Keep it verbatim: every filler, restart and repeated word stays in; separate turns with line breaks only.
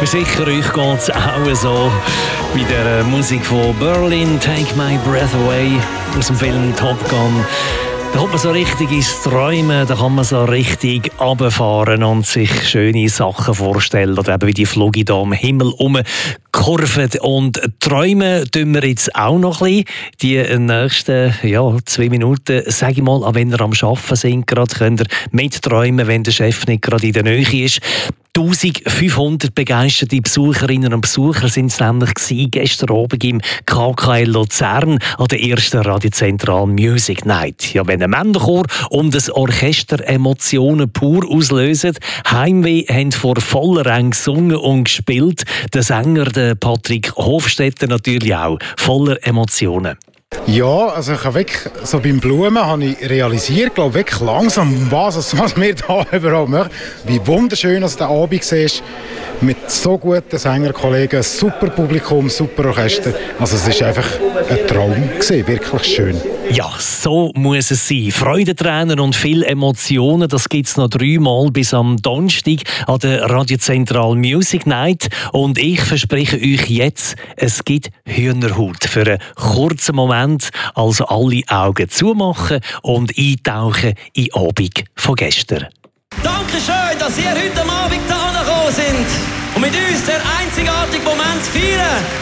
Sicher, euch geht es auch so bei der Musik von Berlin, Take My Breath Away aus dem Film Top Gun. Da kommt man so richtig ins Träumen, da kann man so richtig runterfahren und sich schöne Sachen vorstellen. Oder eben wie die Flüge hier am Himmel rumkurven. Und träumen tun wir jetzt auch noch ein bisschen. Die nächsten ja, zwei Minuten, sage ich mal, auch wenn ihr am Arbeiten sind, gerade, könnt ihr mitträumen, wenn der Chef nicht gerade in der Nähe ist. eintausendfünfhundert begeisterte Besucherinnen und Besucher sind es nämlich gewesen, gestern Abend im K K L Luzern an der ersten Radiozentral Music Night. Ja, wenn ein Männerchor und das Orchester Emotionen pur auslösen, Heimweh haben vor voller Ränge gesungen und gespielt. Der Sänger, der Patrick Hofstetter, natürlich auch voller Emotionen.
Ja, also ich habe wirklich, so beim Blumen habe ich realisiert, glaube wirklich langsam, was, was wir da überhaupt machen. Wie wunderschön es der Abend war, mit so guten Sängerkollegen, super Publikum, super Orchester. Also es war einfach ein Traum gewesen, wirklich schön.
Ja, so muss es sein. Freudentränen und viele Emotionen, das gibt es noch dreimal bis am Donnerstag an der Radiozentral Music Night. Und ich verspreche euch jetzt, es gibt Hühnerhaut für einen kurzen Moment. Also alle Augen zumachen und eintauchen in den Abend von gestern.
Dankeschön, dass ihr heute Abend da gekommen sind und mit uns den einzigartigen Moment feiern.